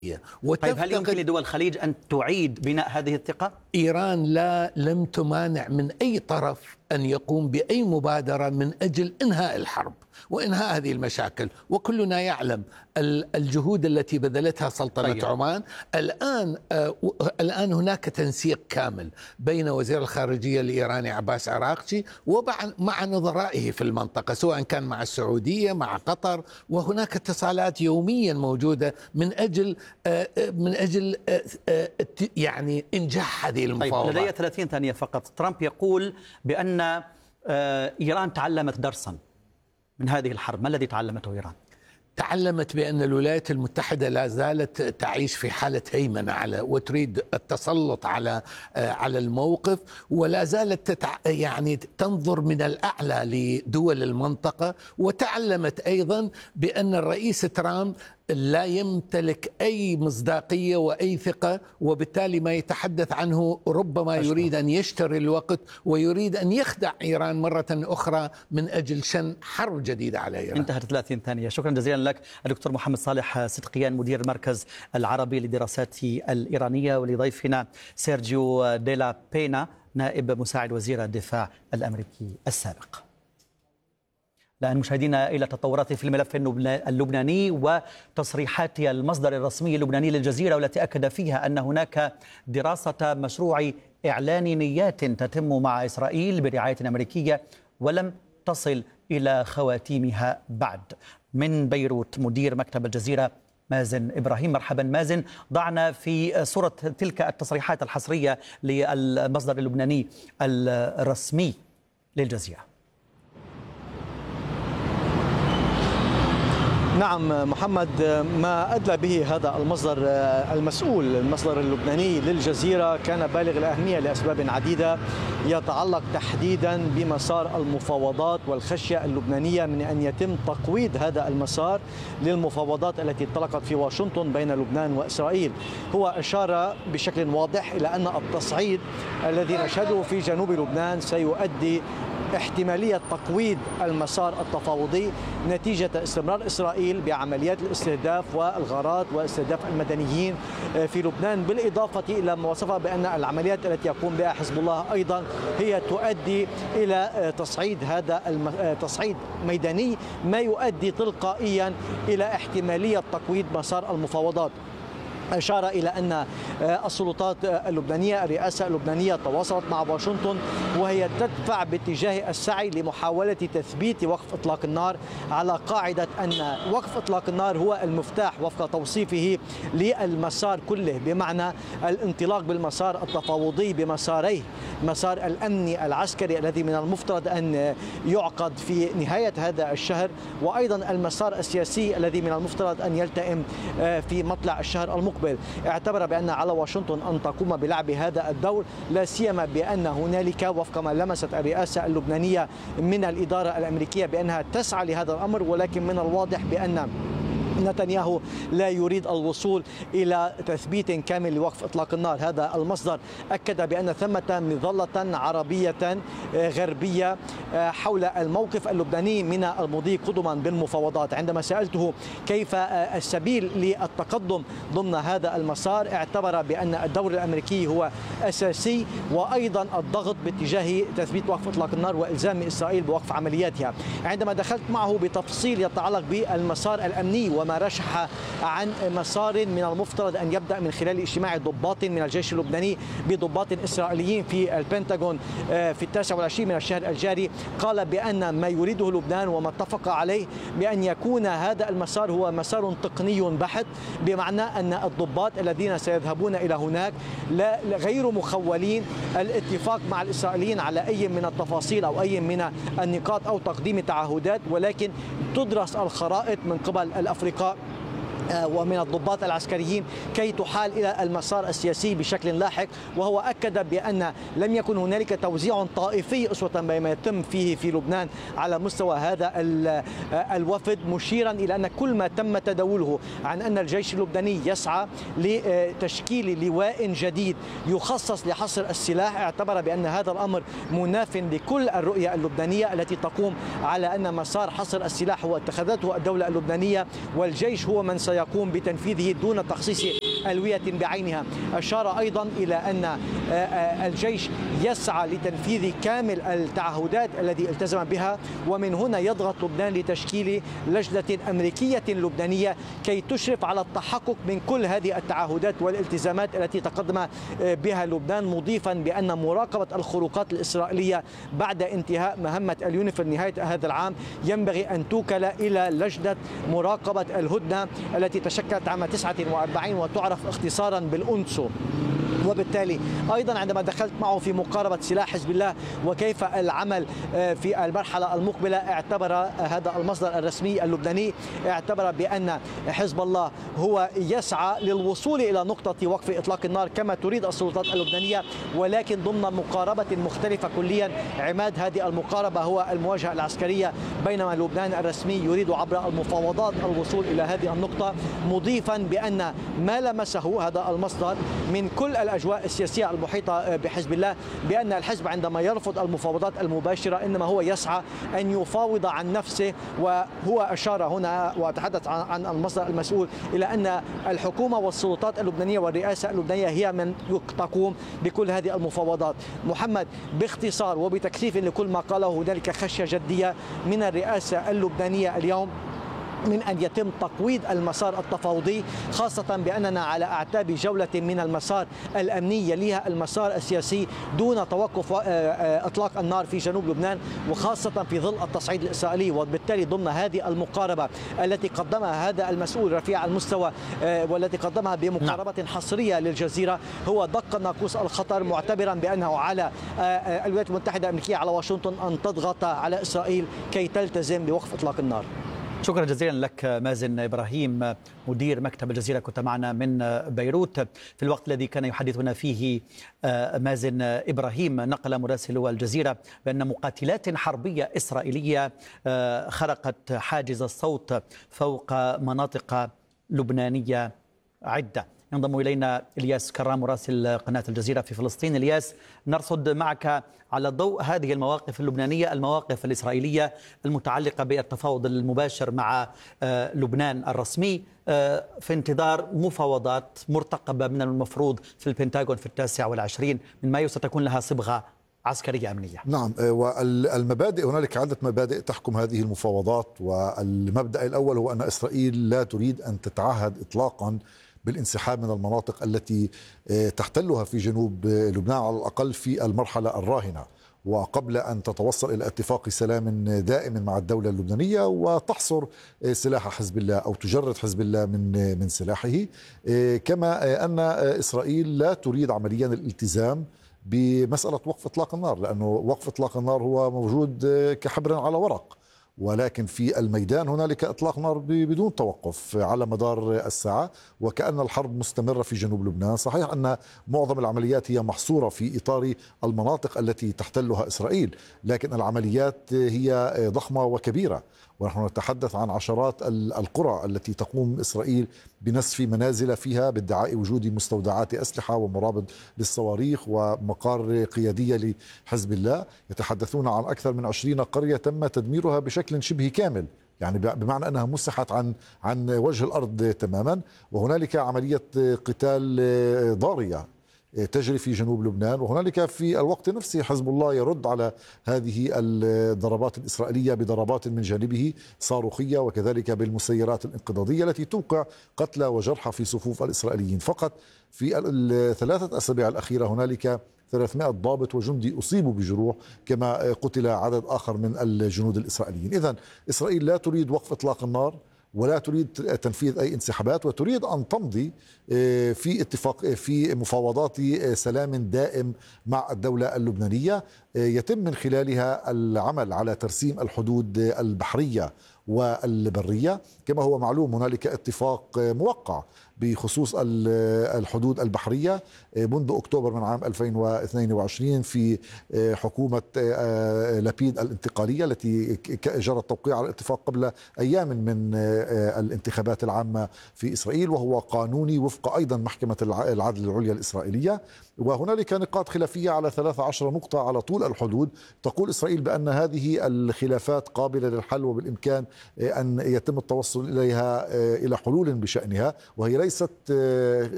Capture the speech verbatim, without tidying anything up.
طيب هل يمكن لدول الخليج أن تعيد بناء هذه الثقة؟ إيران لا لم تمانع من أي طرف أن يقوم بأي مبادرة من أجل إنهاء الحرب وإنهاء هذه المشاكل، وكلنا يعلم الجهود التي بذلتها سلطنة طيب. عمان. الآن آه الآن هناك تنسيق كامل بين وزير الخارجية الإيراني عباس عراقچي ومع نظرائه في المنطقة، سواء كان مع السعودية مع قطر، وهناك اتصالات يوميا موجودة من أجل آه من أجل آه آه يعني إنجاح هذه المفاوضات. طيب لدي ثلاثين ثانية فقط. ترامب يقول بأن آه إيران تعلمت درسا من هذه الحرب. ما الذي تعلمته إيران؟ تعلمت بأن الولايات المتحدة لا زالت تعيش في حالة هيمنة على وتريد التسلط على على الموقف، ولا زالت تتع يعني تنظر من الأعلى لدول المنطقة. وتعلمت أيضا بأن الرئيس ترامب لا يمتلك أي مصداقية وأي ثقة، وبالتالي ما يتحدث عنه ربما يريد أن يشتري الوقت ويريد أن يخدع إيران مرة أخرى من أجل شن حرب جديدة على إيران. انتهت ثلاثين ثانية. شكرا جزيلا لك الدكتور محمد صالح صدقيان، مدير المركز العربي للدراسات الإيرانية، ولضيفنا سيرجيو ديلا بينا نائب مساعد وزير الدفاع الأمريكي السابق. الآن مشاهدينا إلى تطورات في الملف اللبناني وتصريحات المصدر الرسمي اللبناني للجزيرة، والتي أكد فيها أن هناك دراسة مشروع إعلان نيات تتم مع إسرائيل برعاية أمريكية ولم تصل إلى خواتيمها بعد. من بيروت مدير مكتب الجزيرة مازن إبراهيم. مرحبا مازن، ضعنا في صورة تلك التصريحات الحصرية للمصدر اللبناني الرسمي للجزيرة. نعم محمد، ما أدلى به هذا المصدر المسؤول المصدر اللبناني للجزيرة كان بالغ الأهمية لأسباب عديدة، يتعلق تحديدا بمسار المفاوضات والخشية اللبنانية من أن يتم تقويض هذا المسار للمفاوضات التي انطلقت في واشنطن بين لبنان وإسرائيل. هو أشار بشكل واضح إلى أن التصعيد الذي نشهده في جنوب لبنان سيؤدي احتمالية تقويض المسار التفاوضي نتيجة استمرار إسرائيل بعمليات الاستهداف والغارات واستهداف المدنيين في لبنان، بالإضافة إلى ما وصفها بأن العمليات التي يقوم بها حزب الله أيضا هي تؤدي إلى تصعيد هذا الم... تصعيد ميداني، ما يؤدي تلقائيا إلى احتمالية تقويض مسار المفاوضات. أشار إلى أن السلطات اللبنانية الرئاسة اللبنانية تواصلت مع واشنطن وهي تدفع باتجاه السعي لمحاولة تثبيت وقف إطلاق النار، على قاعدة أن وقف إطلاق النار هو المفتاح وفق توصيفه للمسار كله، بمعنى الانطلاق بالمسار التفاوضي بمساريه، مسار الأمني العسكري الذي من المفترض أن يعقد في نهاية هذا الشهر، وأيضا المسار السياسي الذي من المفترض أن يلتئم في مطلع الشهر المقبل. اعتبر بأن على واشنطن أن تقوم بلعب هذا الدور، لا سيما بأن هنالك وفق ما لمست الرئاسة اللبنانية من الإدارة الأمريكية بأنها تسعى لهذا الأمر، ولكن من الواضح بأن نتنياهو لا يريد الوصول إلى تثبيت كامل لوقف إطلاق النار. هذا المصدر أكد بأن ثمة مظلة عربية غربية حول الموقف اللبناني من المضي قدما بالمفاوضات. عندما سألته كيف السبيل للتقدم ضمن هذا المسار، اعتبر بأن الدور الأمريكي هو أساسي، وأيضا الضغط باتجاه تثبيت وقف إطلاق النار وإلزام إسرائيل بوقف عملياتها. عندما دخلت معه بتفصيل يتعلق بالمسار الأمني وما رشح عن مسار من المفترض أن يبدأ من خلال اجتماع ضباط من الجيش اللبناني بضباط إسرائيليين في البنتاغون في التاسع والعشرين من الشهر الجاري، قال بأن ما يريده لبنان وما اتفق عليه بأن يكون هذا المسار هو مسار تقني بحت، بمعنى أن الضباط الذين سيذهبون إلى هناك لا غير مخولين الاتفاق مع الإسرائيليين على أي من التفاصيل أو أي من النقاط أو تقديم تعهدات، ولكن تدرس الخرائط من قبل الأفريقيين ومن الضباط العسكريين كي تحال إلى المسار السياسي بشكل لاحق. وهو أكد بأن لم يكن هنالك توزيع طائفي أسوة بما يتم فيه في لبنان على مستوى هذا الوفد، مشيرا إلى أن كل ما تم تداوله عن أن الجيش اللبناني يسعى لتشكيل لواء جديد يخصص لحصر السلاح، اعتبر بأن هذا الأمر مناف لكل الرؤية اللبنانية التي تقوم على أن مسار حصر السلاح هو اتخذته الدولة اللبنانية، والجيش هو من سيقوم سيقوم بتنفيذه دون تخصيص ألوية بعينها. أشار أيضا إلى أن الجيش يسعى لتنفيذ كامل التعهدات التي التزم بها، ومن هنا يضغط لبنان لتشكيل لجنة أمريكية لبنانية كي تشرف على التحقق من كل هذه التعهدات والالتزامات التي تقدم بها لبنان، مضيفا بأن مراقبة الخروقات الإسرائيلية بعد انتهاء مهمة اليونيفيل نهاية هذا العام ينبغي أن توكل إلى لجنة مراقبة الهدنة التي تشكلت عام تسعة وأربعين وتعرف اختصارا بالأونسو. وبالتالي أيضا عندما دخلت معه في مقاربة سلاح حزب الله وكيف العمل في المرحلة المقبلة، اعتبر هذا المصدر الرسمي اللبناني اعتبر بأن حزب الله هو يسعى للوصول إلى نقطة وقف إطلاق النار كما تريد السلطات اللبنانية، ولكن ضمن مقاربة مختلفة كليا. عماد هذه المقاربة هو المواجهة العسكرية، بينما لبنان الرسمي يريد عبر المفاوضات الوصول إلى هذه النقطة، مضيفا بأن ما لمسه هذا المصدر من كل الأجواء السياسية المحيطة بحزب الله بأن الحزب عندما يرفض المفاوضات المباشرة إنما هو يسعى أن يفاوض عن نفسه. وهو أشار هنا وتحدث عن المصدر المسؤول إلى أن الحكومة والسلطات اللبنانية والرئاسة اللبنانية هي من تقوم بكل هذه المفاوضات. محمد، باختصار وبتكثيف لكل ما قاله، هنالك خشية جدية من الرئاسة اللبنانية اليوم من أن يتم تقويض المسار التفاوضي، خاصة بأننا على أعتاب جولة من المسار الأمني يليها المسار السياسي دون توقف إطلاق النار في جنوب لبنان، وخاصة في ظل التصعيد الإسرائيلي. وبالتالي ضمن هذه المقاربة التي قدمها هذا المسؤول رفيع المستوى والتي قدمها بمقاربة حصرية للجزيرة، هو دق ناقوس الخطر، معتبرا بأنه على الولايات المتحدة الأمريكية على واشنطن أن تضغط على إسرائيل كي تلتزم بوقف إطلاق النار. شكرا جزيلا لك مازن إبراهيم، مدير مكتب الجزيرة، كنت معنا من بيروت. في الوقت الذي كان يحدثنا فيه مازن إبراهيم، نقل مراسل الجزيرة بأن مقاتلات حربية إسرائيلية خرقت حاجز الصوت فوق مناطق لبنانية عدة. ينضم إلينا إلياس كرام مراسل قناة الجزيرة في فلسطين. إلياس، نرصد معك على ضوء هذه المواقف اللبنانية، المواقف الإسرائيلية المتعلقة بالتفاوض المباشر مع لبنان الرسمي في انتظار مفاوضات مرتقبة من المفروض في البنتاغون في التاسع والعشرين من مايو ستكون لها صبغة عسكرية أمنية. نعم، والمبادئ هنالك عدة مبادئ تحكم هذه المفاوضات، والمبدأ الأول هو أن إسرائيل لا تريد أن تتعهد إطلاقا بالانسحاب من المناطق التي تحتلها في جنوب لبنان على الأقل في المرحلة الراهنة، وقبل أن تتوصل إلى اتفاق سلام دائم مع الدولة اللبنانية وتحصر سلاح حزب الله أو تجرد حزب الله من من سلاحه. كما أن إسرائيل لا تريد عمليا الالتزام بمسألة وقف إطلاق النار، لأنه وقف إطلاق النار هو موجود كحبر على ورق، ولكن في الميدان هنالك إطلاق نار بدون توقف على مدار الساعة، وكأن الحرب مستمرة في جنوب لبنان. صحيح أن معظم العمليات هي محصورة في إطار المناطق التي تحتلها إسرائيل، لكن العمليات هي ضخمة وكبيرة، ونحن نتحدث عن عشرات القرى التي تقوم إسرائيل بنسف منازل فيها بادعاء وجود مستودعات أسلحة ومرابط للصواريخ ومقار قيادية لحزب الله. يتحدثون عن أكثر من عشرين قرية تم تدميرها بشكل شبه كامل، يعني بمعنى أنها مسحت عن عن وجه الأرض تماما. وهنالك عملية قتال ضارية تجري في جنوب لبنان، وهنالك في الوقت نفسه حزب الله يرد على هذه الضربات الإسرائيلية بضربات من جانبه صاروخية، وكذلك بالمسيرات الانقضاضية التي توقع قتلى وجرحى في صفوف الإسرائيليين. فقط في الثلاثة أسابيع الأخيرة هنالك ثلاثمائة ضابط وجندي أصيبوا بجروح، كما قتل عدد آخر من الجنود الإسرائيليين. إذن إسرائيل لا تريد وقف إطلاق النار ولا تريد تنفيذ أي انسحابات، وتريد أن تمضي في اتفاق في مفاوضات سلام دائم مع الدولة اللبنانية يتم من خلالها العمل على ترسيم الحدود البحرية والبرية. كما هو معلوم هنالك اتفاق موقع بخصوص الحدود البحرية منذ أكتوبر من عام ألفين واثنين وعشرين في حكومة لبيد الانتقالية التي جرى التوقيع على الاتفاق قبل أيام من الانتخابات العامة في إسرائيل، وهو قانوني وفق أيضا محكمة العدل العليا الإسرائيلية. وهنالك نقاط خلافية على ثلاثة عشر نقطة على طول حلول الحدود. تقول إسرائيل بأن هذه الخلافات قابلة للحل وبالإمكان أن يتم التوصل إليها إلى حلول بشأنها، وهي ليست